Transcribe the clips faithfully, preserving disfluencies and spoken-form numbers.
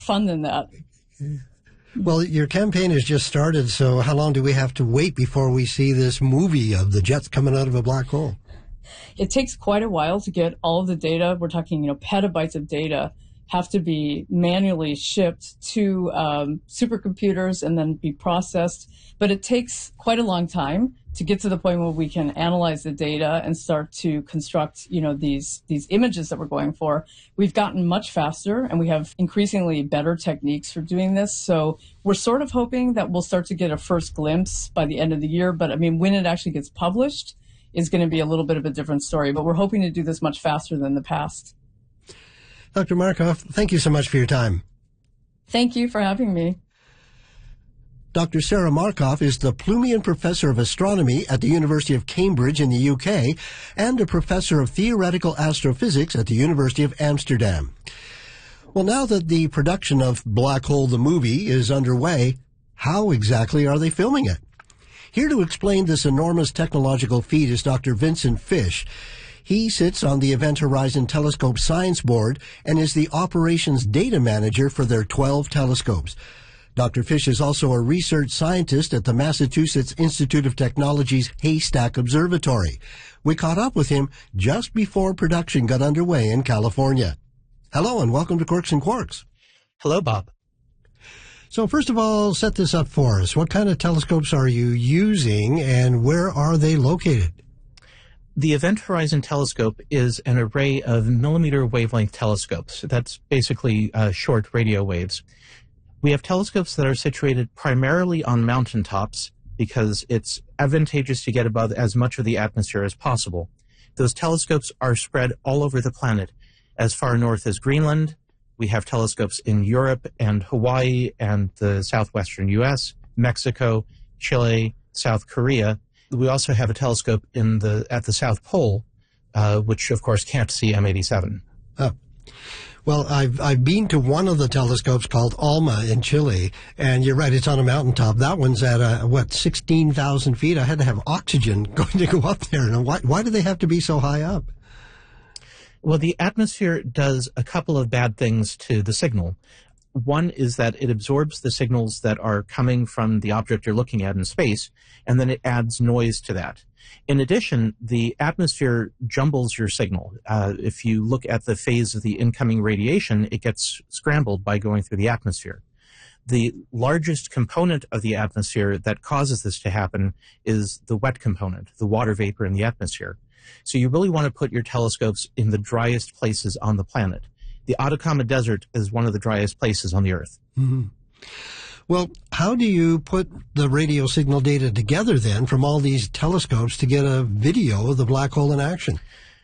fun than that. Well, your campaign has just started, so how long do we have to wait before we see this movie of the jets coming out of a black hole? It takes quite a while to get all of the data. We're talking, you know, petabytes of data have to be manually shipped to um, supercomputers and then be processed. But it takes quite a long time to get to the point where we can analyze the data and start to construct, you know, these these images that we're going for. We've gotten much faster, and we have increasingly better techniques for doing this. So we're sort of hoping that we'll start to get a first glimpse by the end of the year. But I mean, when it actually gets published is going to be a little bit of a different story. But we're hoping to do this much faster than the past. Doctor Markoff, thank you so much for your time. Thank you for having me. Doctor Sarah Markoff is the Plumian Professor of Astronomy at the University of Cambridge in the U K and a Professor of Theoretical Astrophysics at the University of Amsterdam. Well, now that the production of Black Hole the movie is underway, how exactly are they filming it? Here to explain this enormous technological feat is Doctor Vincent Fish. He sits on the Event Horizon Telescope Science Board and is the Operations Data Manager for their twelve telescopes. Doctor Fish is also a research scientist at the Massachusetts Institute of Technology's Haystack Observatory. We caught up with him just before production got underway in California. Hello and welcome to Quirks and Quarks. Hello, Bob. So first of all, set this up for us. What kind of telescopes are you using and where are they located? The Event Horizon Telescope is an array of millimeter wavelength telescopes. That's basically uh, short radio waves. We have telescopes that are situated primarily on mountaintops because it's advantageous to get above as much of the atmosphere as possible. Those telescopes are spread all over the planet, as far north as Greenland. We have telescopes in Europe and Hawaii and the southwestern U S, Mexico, Chile, South Korea. We also have a telescope in the at the South Pole, uh, which, of course, can't see M eighty-seven. Oh. Well, I've I've been to one of the telescopes called ALMA in Chile, and you're right, it's on a mountaintop. That one's at, uh, what, sixteen thousand feet? I had to have oxygen going to go up there. And why, why do they have to be so high up? Well, the atmosphere does a couple of bad things to the signal. One is that it absorbs the signals that are coming from the object you're looking at in space, and then it adds noise to that. In addition, the atmosphere jumbles your signal. Uh, if you look at the phase of the incoming radiation, it gets scrambled by going through the atmosphere. The largest component of the atmosphere that causes this to happen is the wet component, the water vapor in the atmosphere. So you really want to put your telescopes in the driest places on the planet. The Atacama Desert is one of the driest places on the Earth. Mm-hmm. Well, how do you put the radio signal data together then from all these telescopes to get a video of the black hole in action?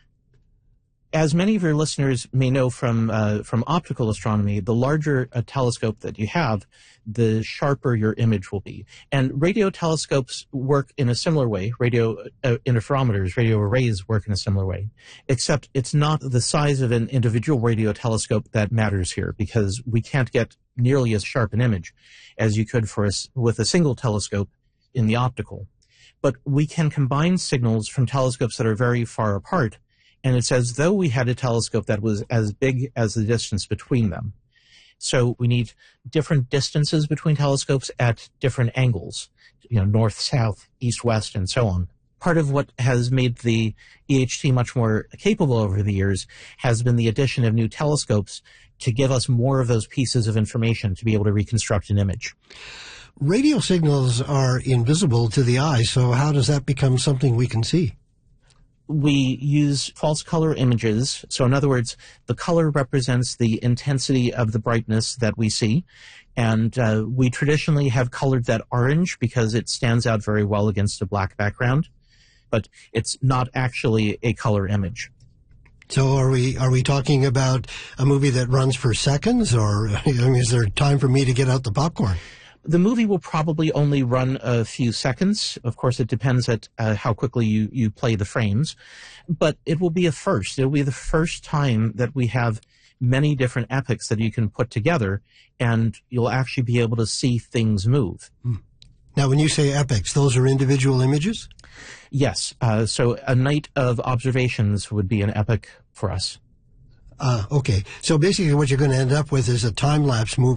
As many of your listeners may know from uh, from optical astronomy, the larger a telescope that you have, the sharper your image will be. And radio telescopes work in a similar way. Radio uh, interferometers, radio arrays work in a similar way, except it's not the size of an individual radio telescope that matters here, because we can't get nearly as sharp an image as you could for us with a single telescope in the optical. But we can combine signals from telescopes that are very far apart, and it's as though we had a telescope that was as big as the distance between them. So we need different distances between telescopes at different angles, you know, north, south, east, west, and so on. Part of what has made the E H T much more capable over the years has been the addition of new telescopes to give us more of those pieces of information to be able to reconstruct an image. Radio signals are invisible to the eye, so how does that become something we can see? We use false color images. So in other words, the color represents the intensity of the brightness that we see. And uh, we traditionally have colored that orange because it stands out very well against a black background. But it's not actually a color image. So are we are we talking about a movie that runs for seconds, or I mean, is there time for me to get out the popcorn? The movie will probably only run a few seconds. Of course, it depends at uh, how quickly you, you play the frames. But it will be a first. It will be the first time that we have many different epochs that you can put together, and you'll actually be able to see things move. Hmm. Now, when you say epochs, those are individual images? Yes. Uh, so a night of observations would be an epoch for us. Uh, okay. So basically what you're going to end up with is a time-lapse movie